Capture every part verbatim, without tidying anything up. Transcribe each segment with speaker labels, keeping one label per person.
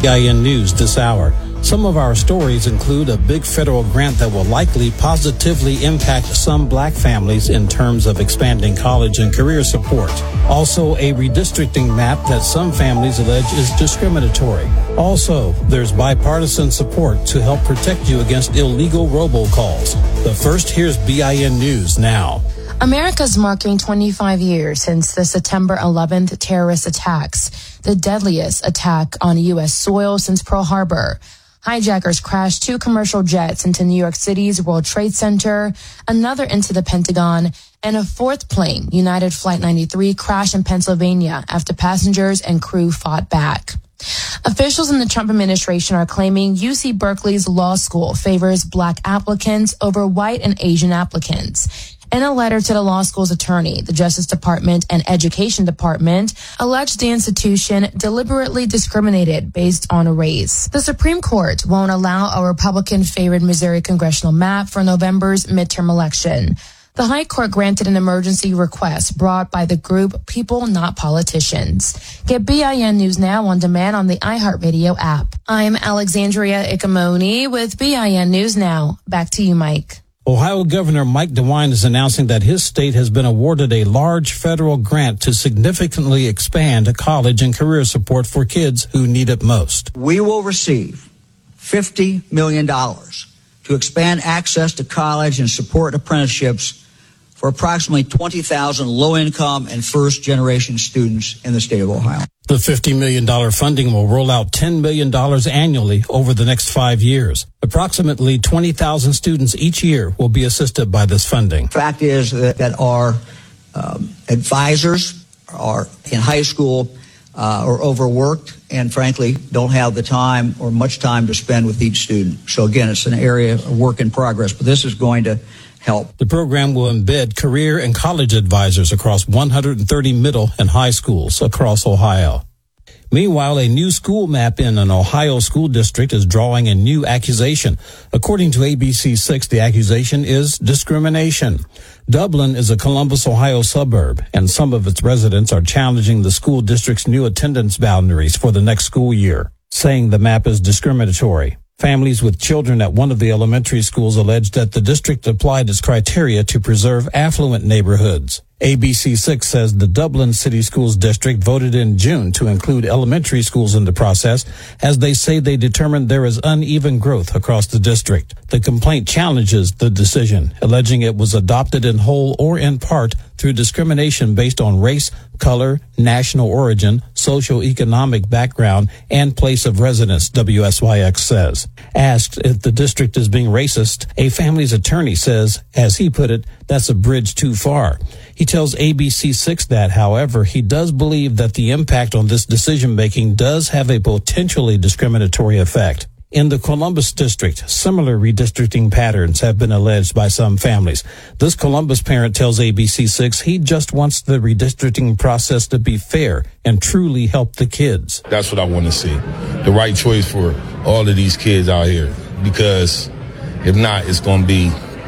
Speaker 1: B I N News this hour. Some of our stories include a big federal grant that will likely positively impact some black families in terms of expanding college and career support. Also, a redistricting map that some families allege is discriminatory. Also, there's bipartisan support to help protect you against illegal robocalls. But first, here's B I N News now.
Speaker 2: America's marking twenty-five years since the September eleventh terrorist attacks, the deadliest attack on U S soil since Pearl Harbor. Hijackers crashed two commercial jets into New York City's World Trade Center, another into the Pentagon, and a fourth plane, United Flight ninety-three, crashed in Pennsylvania after passengers and crew fought back. Officials in the Trump administration are claiming U C Berkeley's law school favors black applicants over white and Asian applicants. In a letter to the law school's attorney, the Justice Department and Education Department alleged the institution deliberately discriminated based on race. The Supreme Court won't allow a Republican-favored Missouri congressional map for November's midterm election. The High Court granted an emergency request brought by the group People Not Politicians. Get B I N News now on demand on the iHeartRadio app. I'm Alexandria Icamoni with B I N News Now. Back to you, Mike.
Speaker 1: Ohio Governor Mike DeWine is announcing that his state has been awarded a large federal grant to significantly expand college and career support for kids who need it most.
Speaker 3: We will receive fifty million dollars to expand access to college and support apprenticeships for approximately twenty thousand low-income and first-generation students in the state of Ohio.
Speaker 1: The fifty million dollars funding will roll out ten million dollars annually over the next five years. Approximately twenty thousand students each year will be assisted by this funding.
Speaker 3: Fact is that, that our um, advisors are in high school uh, are overworked and, frankly, don't have the time or much time to spend with each student. So, again, it's an area of work in progress, but this is going to help.
Speaker 1: The program will embed career and college advisors across one hundred thirty middle and high schools across Ohio. Meanwhile, a new school map in an Ohio school district is drawing a new accusation. According to A B C six, the accusation is discrimination. Dublin is a Columbus, Ohio suburb, and some of its residents are challenging the school district's new attendance boundaries for the next school year, saying the map is discriminatory. Families with children at one of the elementary schools allege that the district applied its criteria to preserve affluent neighborhoods. A B C six says the Dublin City Schools District voted in June to include elementary schools in the process, as they say they determined there is uneven growth across the district. The complaint challenges the decision, alleging it was adopted in whole or in part through discrimination based on race, color, national origin, socioeconomic background, and place of residence, W S Y X says. Asked if the district is being racist, a family's attorney says, as he put it, that's a bridge too far. He tells A B C six that, however, he does believe that the impact on this decision-making does have a potentially discriminatory effect. In the Columbus district, similar redistricting patterns have been alleged by some families. This Columbus parent tells A B C six he just wants the redistricting process to be fair and truly help the kids.
Speaker 4: That's what I want to see. The right choice for all of these kids out here. Because if not, it's going to be,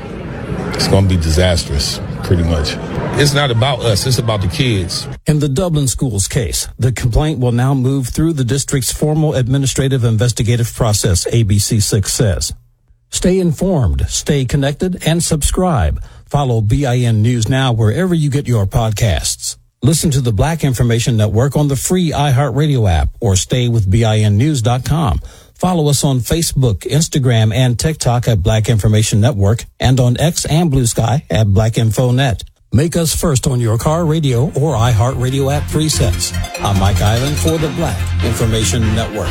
Speaker 4: it's going to be disastrous, pretty much. It's not about us. It's about the kids.
Speaker 1: In the Dublin schools case, the complaint will now move through the district's formal administrative investigative process, A B C six says. Stay informed, stay connected, and subscribe. Follow B I N News Now wherever you get your podcasts. Listen to the Black Information Network on the free iHeartRadio app or stay with B I N news dot com. Follow us on Facebook, Instagram, and TikTok at Black Information Network and on X and Blue Sky at Black Info Net. Make us first on your car, radio, or iHeartRadio app presets. I'm Mike Island for the Black Information Network.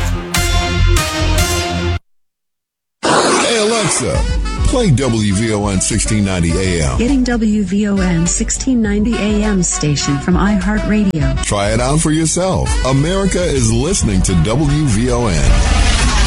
Speaker 5: Hey, Alexa, play W V O N sixteen ninety A M.
Speaker 6: Getting W V O N sixteen ninety A M station from iHeartRadio.
Speaker 5: Try it out for yourself. America is listening to W V O N.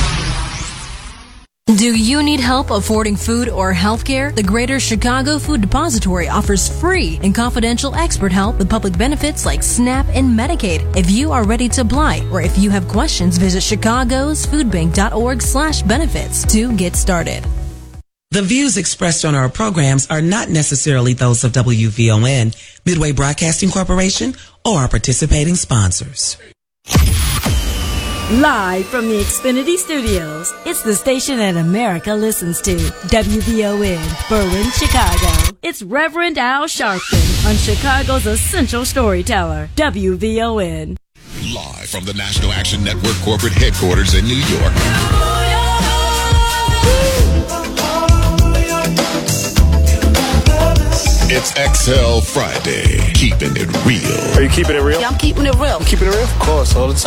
Speaker 7: Do you need help affording food or health care? The Greater Chicago Food Depository offers free and confidential expert help with public benefits like SNAP and Medicaid. If you are ready to apply or if you have questions, visit chicagos food bank dot org slash benefits to get started.
Speaker 8: The views expressed on our programs are not necessarily those of W V O N, Midway Broadcasting Corporation, or our participating sponsors.
Speaker 9: Live from the Xfinity Studios, it's the station that America listens to. W V O N, Berlin, Chicago. It's Reverend Al Sharpton on Chicago's essential storyteller. W V O N.
Speaker 5: Live from the National Action Network corporate headquarters in New York. It's X L Friday. Keeping it real.
Speaker 10: Are you keeping it real?
Speaker 11: Yeah, I'm keeping it real.
Speaker 10: I'm keeping it real? Of course, all the time.